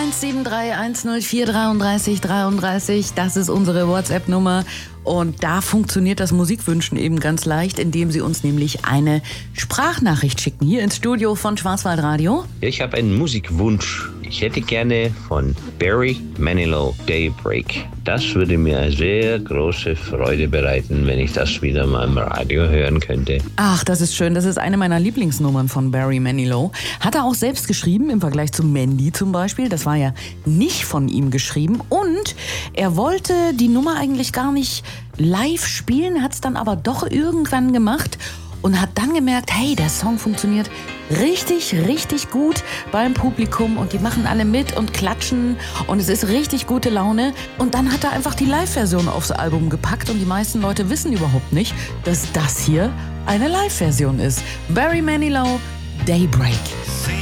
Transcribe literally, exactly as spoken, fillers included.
eins sieben drei eins null vier drei drei drei drei, das ist unsere WhatsApp-Nummer. Und da funktioniert das Musikwünschen eben ganz leicht, indem Sie uns nämlich eine Sprachnachricht schicken. Hier ins Studio von Schwarzwaldradio. Ich habe einen Musikwunsch. Ich hätte gerne von Barry Manilow Daybreak. Das würde mir eine sehr große Freude bereiten, wenn ich das wieder mal im Radio hören könnte. Ach, das ist schön. Das ist eine meiner Lieblingsnummern von Barry Manilow. Hat er auch selbst geschrieben, im Vergleich zu Mandy zum Beispiel. Das war ja nicht von ihm geschrieben. Und er wollte die Nummer eigentlich gar nicht live spielen, hat es dann aber doch irgendwann gemacht und hat dann gemerkt, hey, der Song funktioniert richtig, richtig gut beim Publikum und die machen alle mit und klatschen und es ist richtig gute Laune. Und dann hat er einfach die Live-Version aufs Album gepackt und die meisten Leute wissen überhaupt nicht, dass das hier eine Live-Version ist. Barry Manilow, Daybreak.